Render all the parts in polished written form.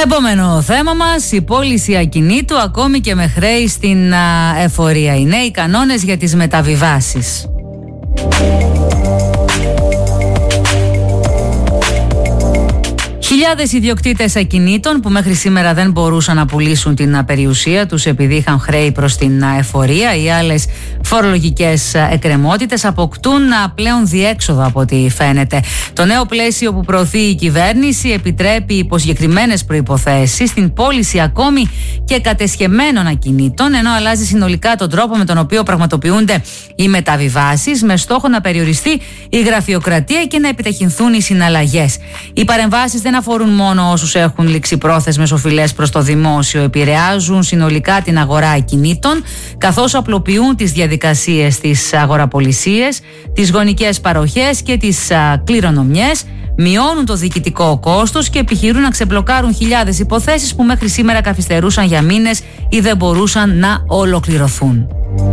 Επόμενο θέμα μας, η πώληση ακινήτου ακόμη και με χρέη στην εφορία. Οι νέοι κανόνες για τις μεταβιβάσεις. Χιλιάδες ιδιοκτήτες ακινήτων που μέχρι σήμερα δεν μπορούσαν να πουλήσουν την περιουσία τους επειδή είχαν χρέη προς την εφορία ή άλλες φορολογικές εκκρεμότητες αποκτούν πλέον διέξοδο από ό,τι φαίνεται. Το νέο πλαίσιο που προωθεί η κυβέρνηση επιτρέπει υπό συγκεκριμένες προϋποθέσεις την πώληση ακόμη και κατεσχεμένων ακινήτων, ενώ αλλάζει συνολικά τον τρόπο με τον οποίο πραγματοποιούνται οι μεταβιβάσεις με στόχο να περιοριστεί η γραφειοκρατία και να επιταχυνθούν οι συναλλαγές. Οι παρεμβάσεις δεν αφορούν μόνο όσους έχουν ληξιπρόθεσμες οφειλές προς το δημόσιο, επηρεάζουν συνολικά την αγορά ακινήτων, καθώς απλοποιούν τις διαδικασίες της αγοραπολισίες, τις γονικές παροχές και τις κληρονομιές, μειώνουν το διοικητικό κόστος και επιχειρούν να ξεμπλοκάρουν χιλιάδες υποθέσεις που μέχρι σήμερα καθυστερούσαν για μήνες ή δεν μπορούσαν να ολοκληρωθούν.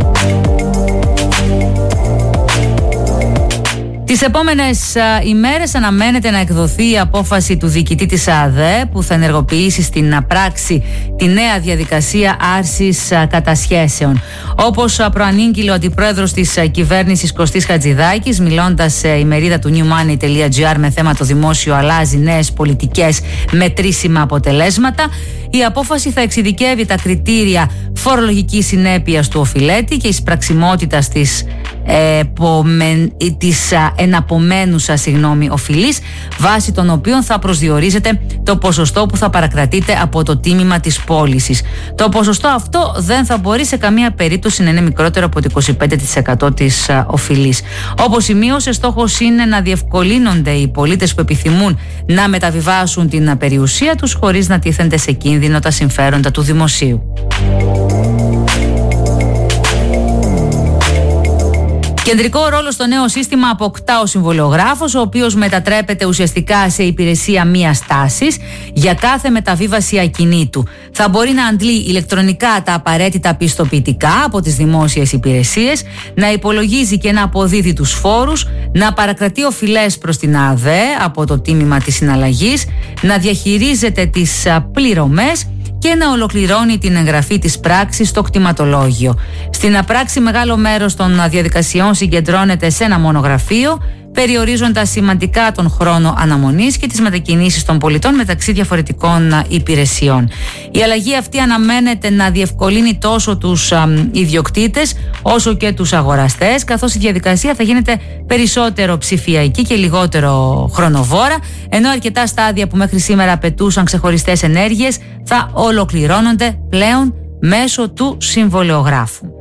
Τις επόμενες ημέρες αναμένεται να εκδοθεί η απόφαση του διοικητή της ΑΔΕ που θα ενεργοποιήσει στην πράξη τη νέα διαδικασία άρσης κατασχέσεων. Όπως προανήγγειλε ο αντιπρόεδρος της κυβέρνησης Κωστής Χατζηδάκης, μιλώντας σε ημερίδα του newmoney.gr με θέμα το δημόσιο αλλάζει, νέες πολιτικές, μετρήσιμα αποτελέσματα, η απόφαση θα εξειδικεύει τα κριτήρια φορολογικής συνέπειας του οφειλέτη και της πραξιμότητας της εναπομένουσας οφειλής, βάσει των οποίων θα προσδιορίζεται το ποσοστό που θα παρακρατείται από το τίμημα της πώλησης. Το ποσοστό αυτό δεν θα μπορεί σε καμία περίπτωση να είναι μικρότερο από το 25% της οφειλής. Όπως σημείωσε, στόχος είναι να διευκολύνονται οι πολίτες που επιθυμούν να μεταβιβάσουν την περιουσία τους χωρίς να τίθενται σε κίνδυνο τα συμφέροντα του δημοσίου. Κεντρικό ρόλο στο νέο σύστημα αποκτά ο συμβολιογράφος, ο οποίος μετατρέπεται ουσιαστικά σε υπηρεσία μίας τάσης για κάθε μεταβίβαση ακινήτου. Θα μπορεί να αντλεί ηλεκτρονικά τα απαραίτητα πιστοποιητικά από τις δημόσιες υπηρεσίες, να υπολογίζει και να αποδίδει τους φόρους, να παρακρατεί οφειλές προς την ΑΔΕ από το τίμημα της συναλλαγής, να διαχειρίζεται τις πληρωμές και να ολοκληρώνει την εγγραφή της πράξης στο κτηματολόγιο. Στην πράξη, μεγάλο μέρος των διαδικασιών συγκεντρώνεται σε ένα μόνο γραφείο, περιορίζοντας σημαντικά τον χρόνο αναμονής και τις μετακινήσεις των πολιτών μεταξύ διαφορετικών υπηρεσιών. Η αλλαγή αυτή αναμένεται να διευκολύνει τόσο τους ιδιοκτήτες όσο και τους αγοραστές, καθώς η διαδικασία θα γίνεται περισσότερο ψηφιακή και λιγότερο χρονοβόρα, ενώ αρκετά στάδια που μέχρι σήμερα απαιτούσαν ξεχωριστές ενέργειες θα ολοκληρώνονται πλέον μέσω του συμβολιογράφου.